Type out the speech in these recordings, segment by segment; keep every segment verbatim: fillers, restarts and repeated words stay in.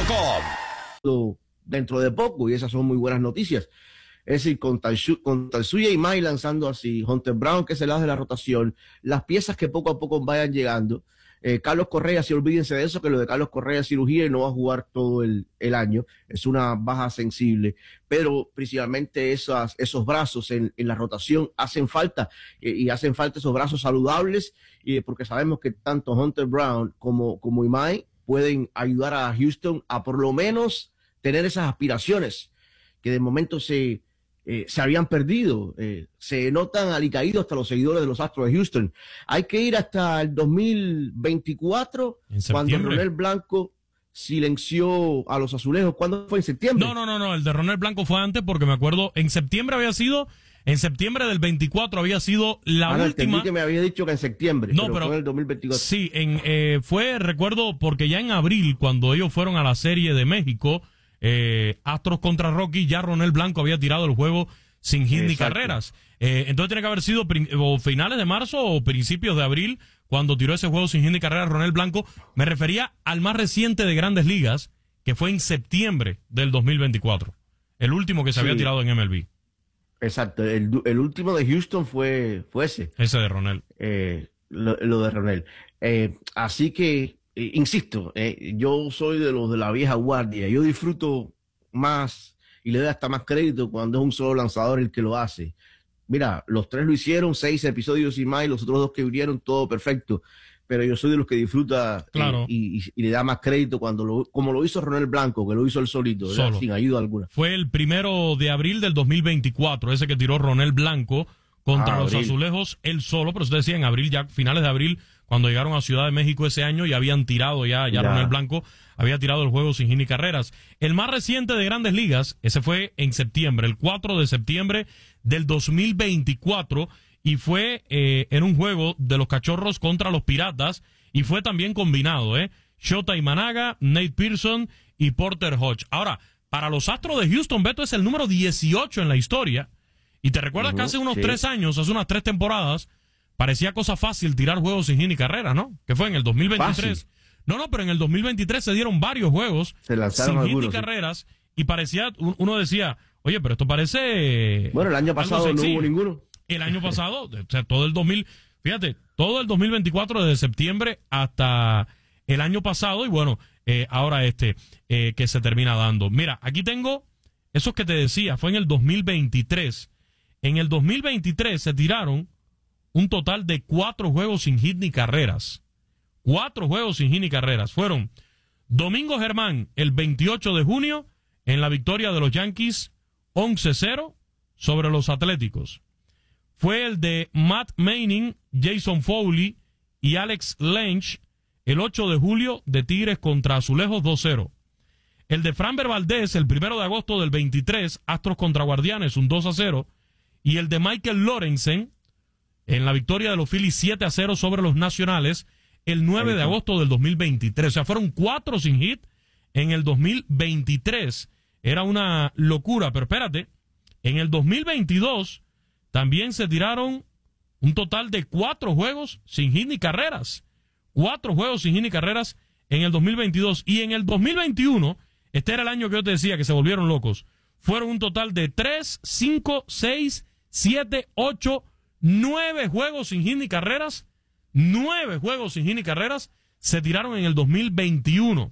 com. Dentro de poco, y esas son muy buenas noticias. Es decir, con, Tatsu, con Tatsuya Imai lanzando así, Hunter Brown que se la de la rotación, las piezas que poco a poco vayan llegando. Eh, Carlos Correa, si olvídense de eso, que lo de Carlos Correa es cirugía y no va a jugar todo el, el año. Es una baja sensible, pero principalmente esas, esos brazos en, en la rotación hacen falta, eh, y hacen falta esos brazos saludables, eh, porque sabemos que tanto Hunter Brown como, como Imai pueden ayudar a Houston a por lo menos tener esas aspiraciones que de momento se, eh, se habían perdido. Eh, se notan alicaídos hasta los seguidores de los Astros de Houston. Hay que ir hasta el dos mil veinticuatro, cuando Ronel Blanco silenció a los Azulejos. ¿Cuándo fue? ¿En septiembre? No, no, no, no. El de Ronel Blanco fue antes, porque me acuerdo, en septiembre había sido, en septiembre del veinticuatro había sido la ah, no, última. Entendí que me había dicho que en septiembre, no, pero, pero fue en el dos mil veinticuatro. Sí, en, eh, fue, recuerdo, porque ya en abril, cuando ellos fueron a la Serie de México, eh, Astros contra Rockies, ya Ronel Blanco había tirado el juego sin hit ni carreras. Eh, entonces tiene que haber sido o finales de marzo o principios de abril cuando tiró ese juego sin hit ni carreras Ronel Blanco. Me refería al más reciente de Grandes Ligas, que fue en septiembre del dos mil veinticuatro. El último que se sí. había tirado en M L B. Exacto. El, el último de Houston fue, fue ese. Ese de Ronel. Eh, lo, lo de Ronel. Eh, así que, eh, insisto, eh, yo soy de los de la vieja guardia. Yo disfruto más y le doy hasta más crédito cuando es un solo lanzador el que lo hace. Mira, los tres lo hicieron, seis episodios y más, y los otros dos que vinieron, todo perfecto. Pero yo soy de los que disfruta claro. eh, y, y, y le da más crédito cuando lo, como lo hizo Ronel Blanco, que lo hizo él solito, Solo. sin ayuda alguna. Fue el primero de abril del dos mil veinticuatro, ese que tiró Ronel Blanco contra ah, los abril. Azulejos, él solo, pero usted decía en abril, ya finales de abril, cuando llegaron a Ciudad de México ese año, y habían tirado ya, ya, ya. Ronel Blanco había tirado el juego sin hit ni carreras. El más reciente de Grandes Ligas, ese fue en septiembre, el cuatro de septiembre del dos mil veinticuatro, y fue eh, en un juego de los Cachorros contra los Piratas, y fue también combinado, ¿eh? Shota Imanaga, Nate Pearson y Porter Hodge. Ahora, para los Astros de Houston, Beto es el número dieciocho en la historia, y te recuerdas uh-huh, que hace unos sí. tres años, hace unas tres temporadas, parecía cosa fácil tirar juegos sin hit ni carreras, ¿no? Que fue en el dos mil veintitrés. Fácil. No, no, pero en el dos mil veintitrés se dieron varios juegos se sin hit algunos, ni carreras, sí. y parecía, uno decía, oye, pero esto parece... Bueno, el año pasado no hubo ninguno. El año pasado, o sea, todo el dos mil, fíjate, todo el dos mil veinticuatro, desde septiembre hasta el año pasado, y bueno, eh, ahora este, eh, que se termina dando. Mira, aquí tengo esos que te decía, fue en el dos mil veintitrés. En el dos mil veintitrés se tiraron un total de cuatro juegos sin hit ni carreras. Cuatro juegos sin hit ni carreras. Fueron Domingo Germán, el veintiocho de junio, en la victoria de los Yankees once cero sobre los Atléticos. Fue el de Matt Manning, Jason Foley y Alex Lynch, el ocho de julio, de Tigres contra Azulejos dos cero. El de Framber Valdez, el primero de agosto del veintitrés, Astros contra Guardianes, un dos a cero. Y el de Michael Lorenzen, en la victoria de los Phillies siete a cero sobre los Nacionales, el nueve de agosto del dos mil veintitrés. O sea, fueron cuatro sin hit en el dos mil veintitrés. Era una locura, pero espérate, en el dos mil veintidós también se tiraron un total de cuatro juegos sin hit ni carreras. Cuatro juegos sin hit ni carreras en el dos mil veintidós. Y en el dos mil veintiuno, este era el año que yo te decía que se volvieron locos. Fueron un total de tres, cinco, seis, siete, ocho, nueve juegos sin hit ni carreras. Nueve juegos sin hit ni carreras se tiraron en el dos mil veintiuno.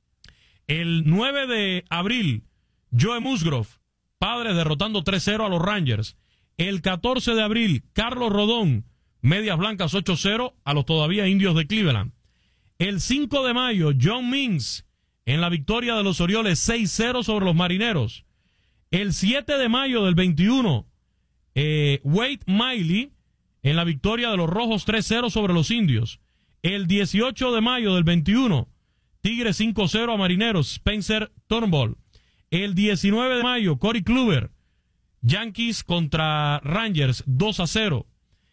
El nueve de abril, Joe Musgrove, Padres derrotando tres cero a los Rangers. El catorce de abril, Carlos Rodón, Medias Blancas ocho cero a los todavía Indios de Cleveland. El cinco de mayo, John Means, en la victoria de los Orioles seis cero sobre los Marineros. El siete de mayo del veintiuno, eh, Wade Miley, en la victoria de los Rojos tres cero sobre los Indios. El dieciocho de mayo del veintiuno, Tigres cinco cero a Marineros, Spencer Turnbull. El diecinueve de mayo, Corey Kluber, Yankees contra Rangers dos a cero.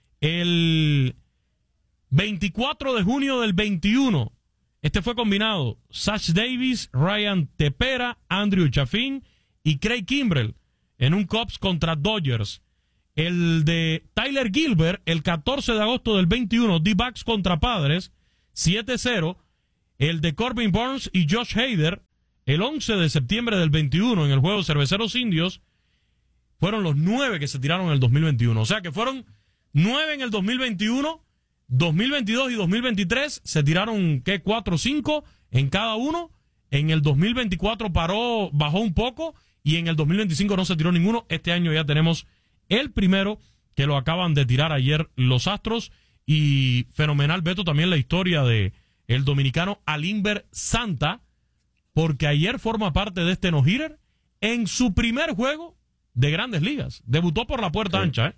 El veinticuatro de junio del veintiuno, este fue combinado, Sash Davis, Ryan Tepera, Andrew Chafin y Craig Kimbrell en un Cubs contra Dodgers. El de Tyler Gilbert, el catorce de agosto del veintiuno, D-Backs contra Padres, siete cero. El de Corbin Burns y Josh Hader, el once de septiembre del veintiuno, en el juego Cerveceros Indios, fueron los nueve que se tiraron en el dos mil veintiuno. O sea que fueron nueve en el dos mil veintiuno, dos mil veintidós y dos mil veintitrés se tiraron, ¿qué? cuatro o cinco en cada uno. En el dos mil veinticuatro paró, bajó un poco, y en el dos mil veinticinco no se tiró ninguno. Este año ya tenemos el primero, que lo acaban de tirar ayer los Astros. Y fenomenal, Beto, también la historia de el dominicano Alimber Santa, porque ayer forma parte de este no-hitter en su primer juego de Grandes Ligas. Debutó por la puerta sí. ancha, ¿eh?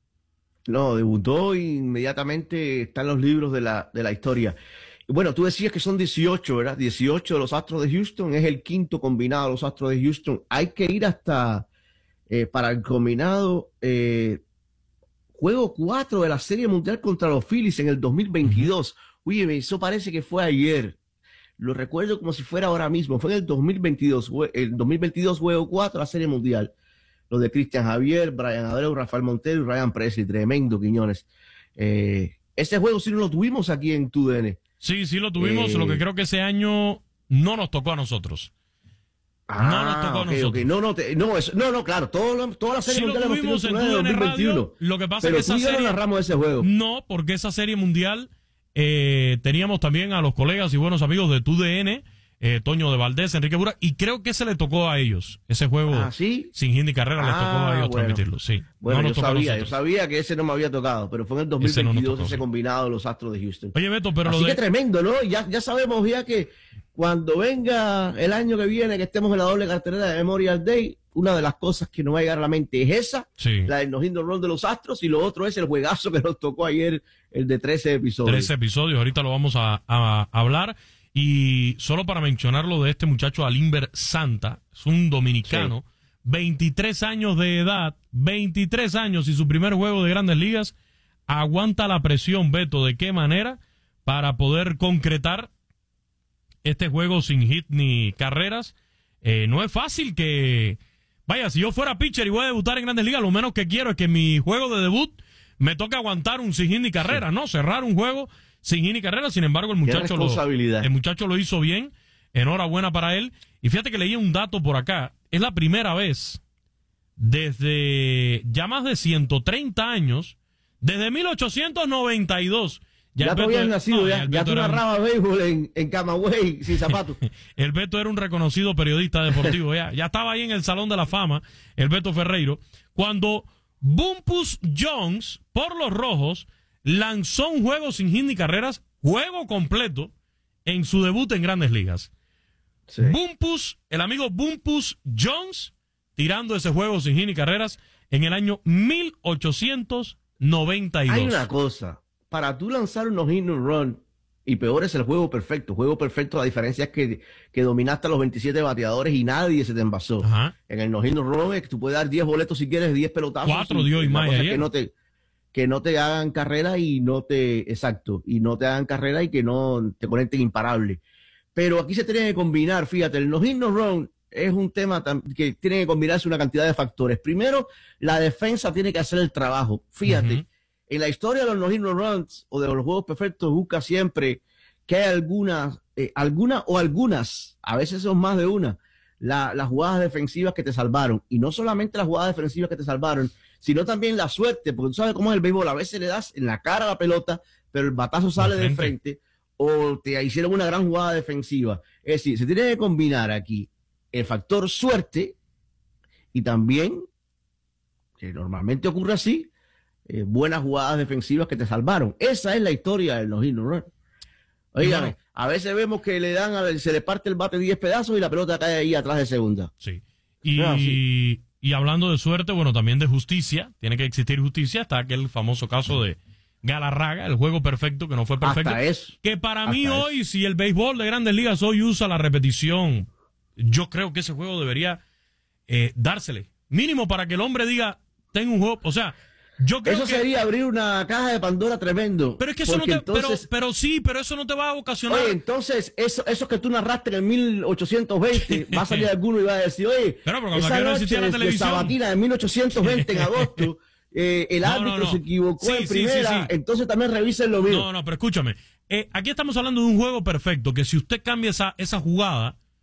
No, debutó y inmediatamente está en los libros de la, de la historia. Bueno, tú decías que son dieciocho, ¿verdad? dieciocho de los Astros de Houston, es el quinto combinado de los Astros de Houston. Hay que ir hasta, eh, para el combinado, eh, juego cuatro de la Serie Mundial contra los Phillies en el dos mil veintidós. Uh-huh. Oye, eso parece que fue ayer. Lo recuerdo como si fuera ahora mismo. Fue en el dos mil veintidós, el dos mil veintidós juego cuatro de la Serie Mundial. Los de Cristian Javier, Brian Abreu, Rafael Montero y Ryan Presley. Tremendo, Quiñones. Eh, ese juego sí no lo tuvimos aquí en tu D N. Sí, sí lo tuvimos, eh, lo que creo que ese año no nos tocó a nosotros. Ah, no nos tocó okay, a nosotros. Okay. No, no, te, no, eso, no, no, claro, todo, toda la serie sí mundial lo tuvimos en dos mil veintiuno. Lo que pasa pero es que esa serie narramos ese juego. No, porque esa serie mundial eh, teníamos también a los colegas y buenos amigos de tu D N, eh, Toño de Valdés, Enrique Bura, y creo que se le tocó a ellos ese juego. ¿Ah, sí? Sin hit ni carrera, ah, les tocó a ellos bueno. transmitirlo, sí. Bueno, no yo sabía, yo sabía que ese no me había tocado, pero fue en el dos mil veintidós ese, no tocó, ese sí. combinado de los Astros de Houston. Oye, Beto, pero Así lo de... que tremendo, ¿no? Ya, ya sabemos ya que cuando venga el año que viene, que estemos en la doble cartelera de Memorial Day, una de las cosas que nos va a llegar a la mente es esa, sí. la del no-hit no-run de los Astros, y lo otro es el juegazo que nos tocó ayer, el de trece episodios. trece episodios, ahorita lo vamos a, a, a hablar. Y solo para mencionarlo de este muchacho Alimber Santa, es un dominicano, sí. veintitrés años de edad, veintitrés años y su primer juego de Grandes Ligas, aguanta la presión, Beto, ¿de qué manera? Para poder concretar este juego sin hit ni carreras. Eh, no es fácil que, vaya, si yo fuera pitcher y voy a debutar en Grandes Ligas, lo menos que quiero es que mi juego de debut me toque aguantar un sin hit ni carrera, sí. ¿no? Cerrar un juego sin hit ni carrera. Sin embargo, el muchacho, lo, el muchacho lo hizo bien. Enhorabuena para él. Y fíjate que leí un dato por acá. Es la primera vez desde ya más de ciento treinta años, desde mil ochocientos noventa y dos. Ya, ya tú habías nacido, no, ya, ya tú narrabas béisbol en, en Camagüey sin zapatos. El Beto era un reconocido periodista deportivo. ya, ya estaba ahí en el Salón de la Fama, el Beto Ferreiro, cuando Bumpus Jones, por los Rojos, lanzó un juego sin hit ni carreras, juego completo, en su debut en Grandes Ligas. Sí. Bumpus, el amigo Bumpus Jones, tirando ese juego sin hit ni carreras en el año mil ochocientos noventa y dos. Hay una cosa, para tú lanzar unos hit no run, y peor es el juego perfecto. Juego perfecto, la diferencia es que, que dominaste a los veintisiete bateadores y nadie se te envasó. Ajá. En el no hit no run es que tú puedes dar diez boletos si quieres, diez pelotazos. Cuatro dio y más ayer. Que no te, que no te hagan carrera y no te, exacto, y no te hagan carrera y que no te conecten imparable. Pero aquí se tiene que combinar, fíjate, el no hit no run es un tema que tiene que combinarse una cantidad de factores. Primero, la defensa tiene que hacer el trabajo. Fíjate, uh-huh. en la historia de los no hit no runs o de los juegos perfectos, busca siempre que hay algunas, eh, algunas o algunas, a veces son más de una, la, las jugadas defensivas que te salvaron. Y no solamente las jugadas defensivas que te salvaron, sino también la suerte, porque tú sabes cómo es el béisbol, a veces le das en la cara a la pelota, pero el batazo sale de frente, o te hicieron una gran jugada defensiva. Es decir, se tiene que combinar aquí el factor suerte y también, que normalmente ocurre así, eh, buenas jugadas defensivas que te salvaron. Esa es la historia del no hit no run. Oigan, bueno, a veces vemos que le dan, a, se le parte el bate diez pedazos y la pelota cae ahí atrás de segunda. Sí. Y, no, sí. y hablando de suerte, bueno, también de justicia, tiene que existir justicia. Está aquel famoso caso de Galarraga, el juego perfecto, que no fue perfecto. Hasta eso. Que para mí Hasta hoy, eso. si el béisbol de Grandes Ligas hoy usa la repetición, yo creo que ese juego debería eh, dársele. Mínimo para que el hombre diga, tengo un juego, o sea... Yo creo eso que... sería abrir una caja de Pandora tremendo. Pero es que eso no te... Entonces... Pero, pero sí, pero eso no te va a ocasionar... Oye, entonces, eso, eso que tú narraste en el mil ochocientos veinte, va a salir alguno y va a decir, oye, pero, pero esa noche la de Sabatina de mil ochocientos veinte en agosto, eh, el no, árbitro no, no. se equivocó sí, en primera, sí, sí, sí. entonces también revisen lo mismo. No, no, pero escúchame. Eh, aquí estamos hablando de un juego perfecto, que si usted cambia esa, esa jugada...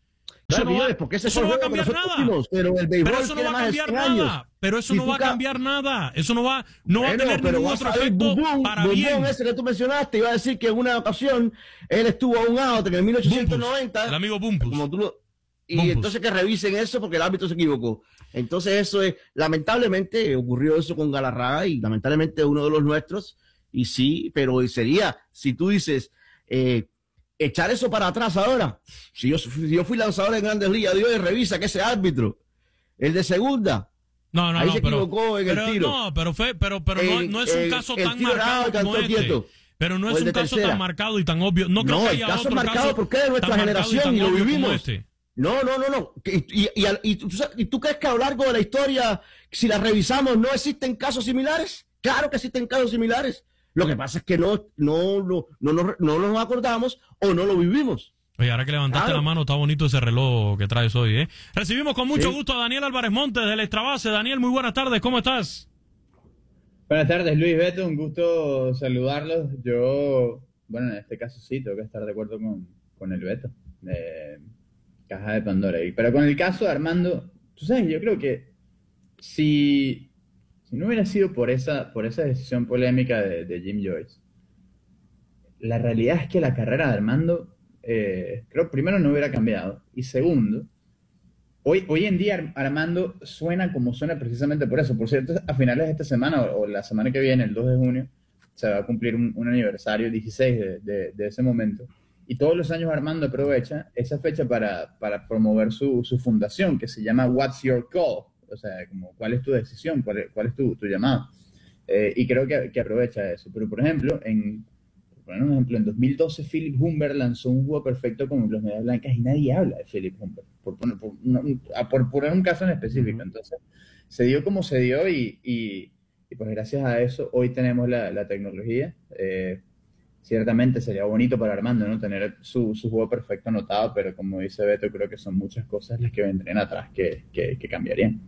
Eso no va, porque ese eso no va a cambiar nada. Últimos, pero el béisbol pero eso no va a cambiar nada. Años. Pero eso y no va a cambiar nada. Eso no va, no bueno, va a tener ningún otro efecto Bubón, para Bubón bien. Ese que tú mencionaste iba a decir que en una ocasión él estuvo a un out en el mil ochocientos noventa. Bumpus, el amigo Bumpus. Como tú lo, y Bumpus. entonces que revisen eso porque el árbitro se equivocó. Entonces eso es, lamentablemente ocurrió eso con Galarraga y lamentablemente uno de los nuestros. Y sí, pero sería, si tú dices, eh, echar eso para atrás ahora. Si yo, si yo fui lanzador en Grandes Ligas, Dios, revisa que ese árbitro, el de segunda, no, no, ahí no, se pero, equivocó en pero, el tiro. No, pero fue, pero, pero no, no es un el, caso el tan tiro marcado como este. Quieto. Pero no es un caso tercera. tan marcado y tan obvio. No creo no, que el haya caso otro marcado caso porque es de nuestra generación y, y lo vivimos. Este. No, no, no, no. Y, y, y, y, tú, ¿Y tú crees que a lo largo de la historia, si la revisamos, no existen casos similares? Claro que existen casos similares. Lo que pasa es que no, no, no, no, no, no nos acordamos o no lo vivimos. Oye, ahora que levantaste claro. la mano, está bonito ese reloj que traes hoy, ¿eh? Recibimos con mucho sí. gusto a Daniel Álvarez Montes del Extra Base. Daniel, muy buenas tardes, ¿cómo estás? Buenas tardes, Luis, Beto, un gusto saludarlos. Yo, bueno, en este caso sí, tengo que estar de acuerdo con, con el Beto, de Caja de Pandora. Pero con el caso de Armando, tú sabes, yo creo que si, si no hubiera sido por esa, por esa decisión polémica de, de Jim Joyce, la realidad es que la carrera de Armando, eh, creo, primero no hubiera cambiado, y segundo, Hoy, hoy en día Armando suena como suena precisamente por eso. Por cierto, a finales de esta semana o, o la semana que viene, el dos de junio, se va a cumplir un, un aniversario, dieciséis de, de, de ese momento. Y todos los años Armando aprovecha esa fecha para, para promover su, su fundación, que se llama What's Your Call? O sea, como, ¿cuál es tu decisión? ¿Cuál es, cuál es tu, tu llamado? Eh, y creo que, que aprovecha eso. Pero, por ejemplo, en... Por un ejemplo, en dos mil doce Philip Humber lanzó un juego perfecto con los Medias Blancas y nadie habla de Philip Humber, por poner, por, no, por poner un caso en específico. Entonces, se dio como se dio y, y, y pues gracias a eso hoy tenemos la, la tecnología. Eh, ciertamente sería bonito para Armando, ¿no? Tener su, su juego perfecto anotado, pero como dice Beto, creo que son muchas cosas las que vendrían atrás que, que, que cambiarían.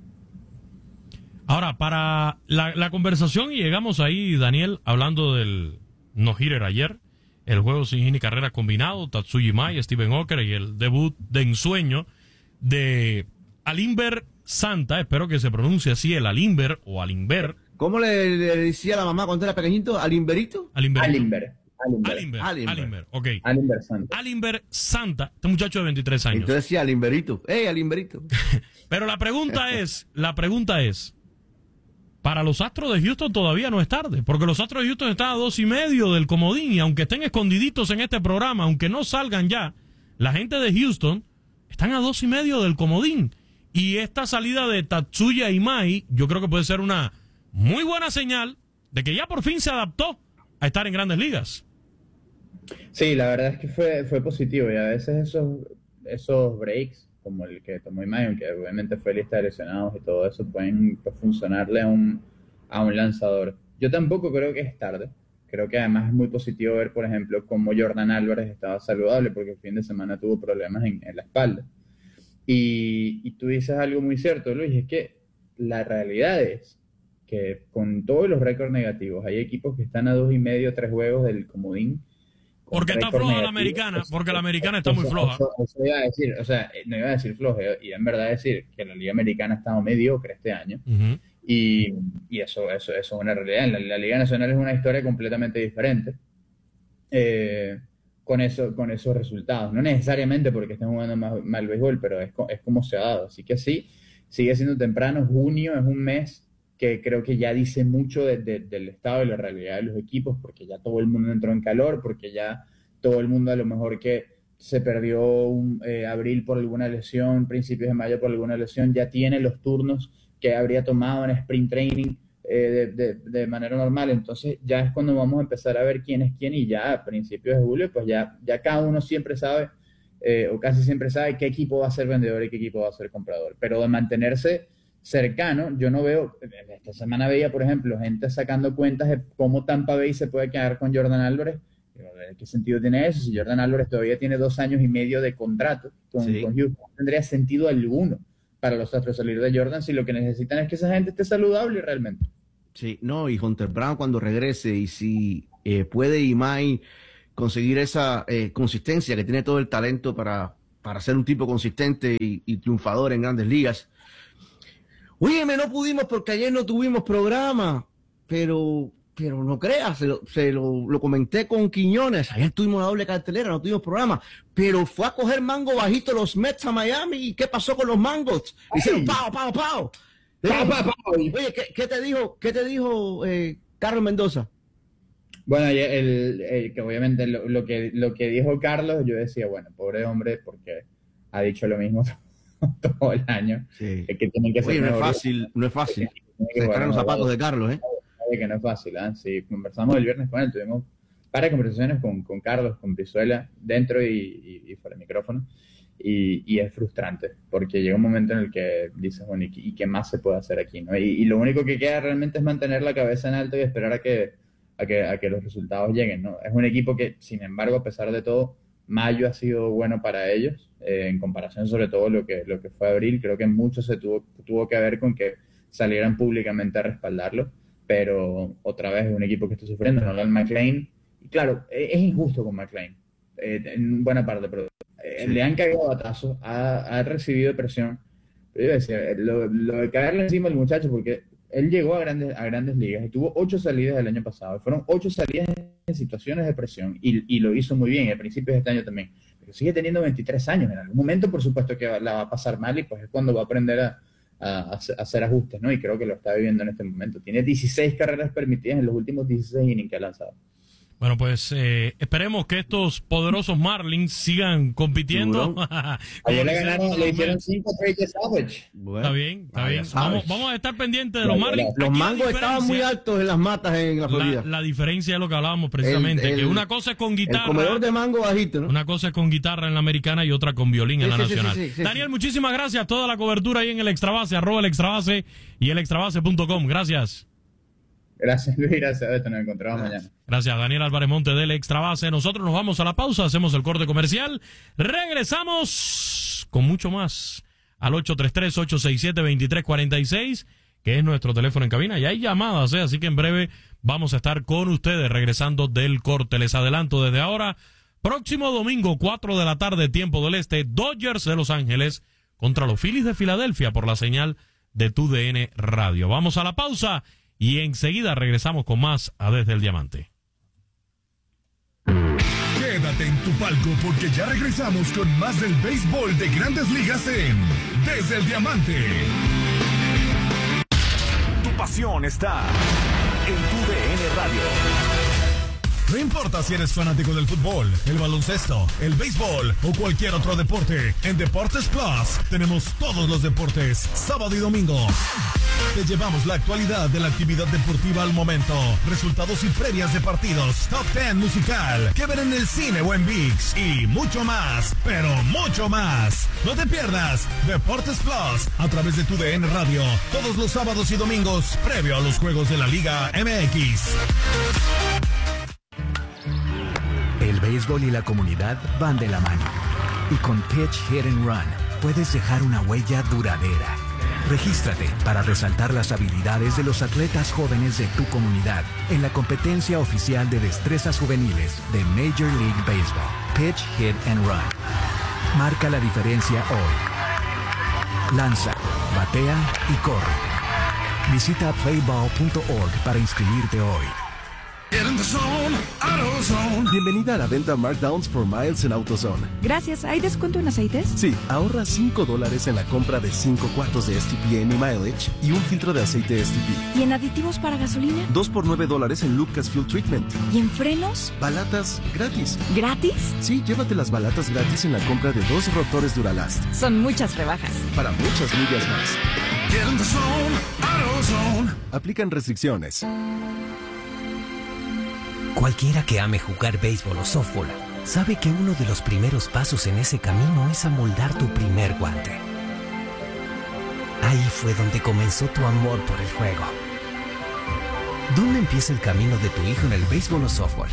Ahora, para la, la conversación, y llegamos ahí, Daniel, hablando del no-hitter ayer, el juego sin hit ni carrera combinado, Tatsuya Imai, Steven Okra y el debut de ensueño de Alimber Santa, espero que se pronuncie así, el Alimber o Alimber. ¿Cómo le, le decía la mamá cuando era pequeñito? ¿Alimberito? Alimberito. Alimber. Alimber. Alimber. Alimber. Alimber. Ok. Alimber Santa. Alimber Santa, este muchacho de veintitrés años. Entonces decía Alimberito. ¡Ey, Alimberito! Pero la pregunta es, la pregunta es, para los Astros de Houston todavía no es tarde, porque los Astros de Houston están a dos y medio del comodín y aunque estén escondiditos en este programa, aunque no salgan ya, la gente de Houston están a dos y medio del comodín. Y esta salida de Tatsuya Imai, yo creo que puede ser una muy buena señal de que ya por fin se adaptó a estar en Grandes Ligas. Sí, la verdad es que fue, fue positivo y a veces esos, esos breaks, como el que tomó Imai, que obviamente fue lista de lesionados y todo eso, pueden pues, funcionarle a un, a un lanzador. Yo tampoco creo que es tarde. Creo que además es muy positivo ver, por ejemplo, cómo Jordan Álvarez estaba saludable, porque el fin de semana tuvo problemas en, en la espalda. Y, y tú dices algo muy cierto, Luis, es que la realidad es que con todos los récords negativos, hay equipos que están a dos y medio, tres juegos del comodín. Porque está floja la americana, porque la americana está muy floja. Eso, eso iba a decir, o sea, no iba a decir floja, y en verdad decir que la liga americana ha estado mediocre este año, uh-huh. y, y eso, eso, eso es una realidad. La, la liga nacional es una historia completamente diferente, eh, con, eso, con esos resultados. No necesariamente porque estén jugando mal, mal béisbol, pero es, es como se ha dado. Así que sí, sigue siendo temprano. Junio es un mes que creo que ya dice mucho de, de, del estado y la realidad de los equipos, porque ya todo el mundo entró en calor, porque ya todo el mundo a lo mejor que se perdió un, eh, abril por alguna lesión, principios de mayo por alguna lesión, ya tiene los turnos que habría tomado en sprint training eh, de, de, de manera normal. Entonces ya es cuando vamos a empezar a ver quién es quién, y ya a principios de julio pues ya, ya cada uno siempre sabe, eh, o casi siempre sabe qué equipo va a ser vendedor y qué equipo va a ser comprador. Pero de mantenerse cercano, yo no veo, esta semana veía, por ejemplo, gente sacando cuentas de cómo Tampa Bay se puede quedar con Jordan Álvarez. ¿Qué sentido tiene eso? Si Jordan Álvarez todavía tiene dos años y medio de contrato con, sí. con Houston, no tendría sentido alguno para los Astros salir de Jordan si lo que necesitan es que esa gente esté saludable realmente. Sí, no, y Hunter Brown cuando regrese, y si eh, puede Imai conseguir esa eh, consistencia que tiene todo el talento para para ser un tipo consistente y, y triunfador en Grandes Ligas. Óyeme, no pudimos porque ayer no tuvimos programa, pero, pero no creas, se, lo, se lo, lo comenté con Quiñones, ayer tuvimos la doble cartelera, no tuvimos programa, pero fue a coger mango bajito los Mets a Miami, ¿y qué pasó con los mangos? Hicieron pao, pao, pao. Pa, pa, pa. Oye, ¿qué, qué te dijo, qué te dijo eh, Carlos Mendoza? Bueno, el, el, que obviamente lo, lo, que, lo que dijo Carlos, yo decía, bueno, pobre hombre, porque ha dicho lo mismo todo el año. Sí. Es que tienen que ser Oye, no es mejores. fácil, no es fácil. Que, Se bueno, los zapatos no, de Carlos, ¿eh? Que no es fácil, ¿eh? Sí, conversamos el viernes con él, tuvimos varias conversaciones con, con Carlos, con Brizuela, dentro y, y, y fuera de micrófono, y, y es frustrante, porque llega un momento en el que dices, bueno, ¿y, y qué más se puede hacer aquí, ¿no? Y, y lo único que queda realmente es mantener la cabeza en alto y esperar a que, a que, a que los resultados lleguen, ¿no? Es un equipo que, sin embargo, a pesar de todo, mayo ha sido bueno para ellos, eh, en comparación sobre todo lo que, lo que fue abril. Creo que mucho se tuvo, tuvo que ver con que salieran públicamente a respaldarlo, pero otra vez es un equipo que está sufriendo, Nolan McLean, y claro, es, es injusto con McLean, eh, en buena parte, pero eh, sí. Le han caído batazos, ha, ha recibido presión, pero yo decía, lo, lo de caerle encima al muchacho, porque él llegó a grandes, a grandes ligas y tuvo ocho salidas el año pasado. Fueron ocho salidas en situaciones de presión y, y lo hizo muy bien al principio de este año también. Pero sigue teniendo veintitrés años. En algún momento, por supuesto, que la va a pasar mal y pues es cuando va a aprender a, a, a hacer ajustes, ¿no? Y creo que lo está viviendo en este momento. Tiene dieciséis carreras permitidas en los últimos dieciséis innings que ha lanzado. Bueno, pues eh, esperemos que estos poderosos Marlins sigan compitiendo. Ayer le ganaron, le hicieron cinco trades de Savage. Bueno, está bien, está bien. Vamos, vamos a estar pendientes de los Marlins. Los mangos estaban muy altos en las matas en la Florida. La, la diferencia es lo que hablábamos precisamente, el, el, que una cosa es con guitarra. El comedor de mango bajito, ¿no? Una cosa es con guitarra en la americana y otra con violín sí, en la sí, nacional. Sí, sí, sí, Daniel, sí. Muchísimas gracias. Toda la cobertura ahí en el Extrabase, arroba el Extrabase y el extrabase punto com. Gracias. Gracias, Luis. Gracias. Esto nos encontramos gracias. mañana. Gracias, Daniel Álvarez Monte del Extrabase. Nosotros nos vamos a la pausa, hacemos el corte comercial. Regresamos con mucho más al ocho tres tres, ocho seis siete, dos tres cuatro seis, que es nuestro teléfono en cabina. Y hay llamadas, ¿eh? Así que en breve vamos a estar con ustedes regresando del corte. Les adelanto desde ahora, próximo domingo, cuatro de la tarde, tiempo del este, Dodgers de Los Ángeles contra los Phillies de Filadelfia por la señal de tu D N Radio. Vamos a la pausa. Y enseguida regresamos con más a Desde el Diamante. Quédate en tu palco porque ya regresamos con más del béisbol de Grandes Ligas en Desde el Diamante. Tu pasión está en tu D N Radio. No importa si eres fanático del fútbol, el baloncesto, el béisbol o cualquier otro deporte, en Deportes Plus tenemos todos los deportes, sábado y domingo. Te llevamos la actualidad de la actividad deportiva al momento, resultados y previas de partidos, top diez musical, que ver en el cine o en ViX y mucho más, pero mucho más. No te pierdas Deportes Plus a través de tu D N Radio, todos los sábados y domingos, previo a los juegos de la Liga M X. El béisbol y la comunidad van de la mano. Y con Pitch Hit and Run puedes dejar una huella duradera. Regístrate para resaltar las habilidades de los atletas jóvenes de tu comunidad en la competencia oficial de destrezas juveniles de Major League Baseball. Pitch Hit and Run. Marca la diferencia hoy. Lanza, batea y corre. Visita playball punto org para inscribirte hoy. Bienvenida a la venta Markdowns for Miles en AutoZone. Gracias. ¿Hay descuento en aceites? Sí, ahorra cinco dólares en la compra de cinco cuartos de S T P Any Mileage y un filtro de aceite S T P. ¿Y en aditivos para gasolina? dos por nueve dólares en Lucas Fuel Treatment. ¿Y en frenos? Balatas gratis. ¿Gratis? Sí, llévate las balatas gratis en la compra de dos rotores Duralast. Son muchas rebajas. Para muchas millas más. Get in the zone, AutoZone. Aplican restricciones. Cualquiera que ame jugar béisbol o softball sabe que uno de los primeros pasos en ese camino es amoldar tu primer guante. Ahí fue donde comenzó tu amor por el juego. ¿Dónde empieza el camino de tu hijo en el béisbol o softball?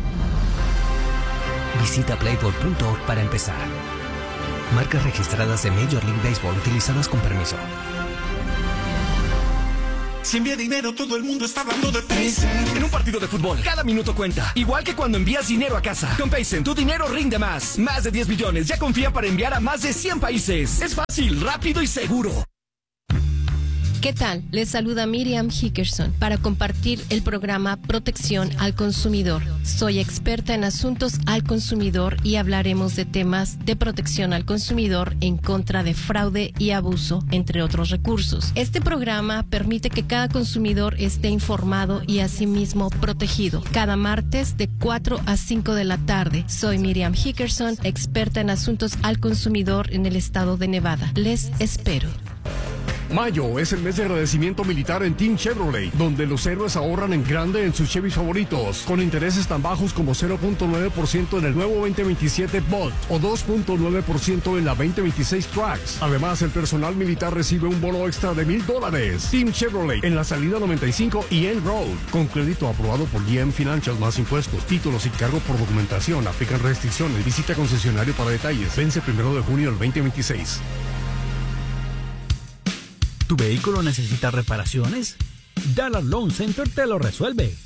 Visita playball punto org para empezar. Marcas registradas de Major League Baseball utilizadas con permiso. Si envía dinero, todo el mundo está hablando de Paysend. En un partido de fútbol, cada minuto cuenta. Igual que cuando envías dinero a casa. Con Paysend, tu dinero rinde más. Más de diez millones ya confía para enviar a más de cien países. Es fácil, rápido y seguro. ¿Qué tal? Les saluda Miriam Hickerson para compartir el programa Protección al Consumidor. Soy experta en asuntos al consumidor y hablaremos de temas de protección al consumidor en contra de fraude y abuso, entre otros recursos. Este programa permite que cada consumidor esté informado y asimismo protegido. Cada martes de cuatro a cinco de la tarde. Soy Miriam Hickerson, experta en asuntos al consumidor en el estado de Nevada. Les espero. Mayo es el mes de agradecimiento militar en Team Chevrolet, donde los héroes ahorran en grande en sus Chevys favoritos, con intereses tan bajos como cero punto nueve por ciento en el nuevo veinte veintisiete Bolt o dos punto nueve por ciento en la veinte veintiséis Trax. Además, el personal militar recibe un bono extra de mil dólares. Team Chevrolet en la salida noventa y cinco y End Road, con crédito aprobado por G M Financial más impuestos, títulos y cargo por documentación. Aplican restricciones. Visita concesionario para detalles. Vence primero de junio del veinte veintiséis. ¿Tu vehículo necesita reparaciones? Dallas Loan Center te lo resuelve.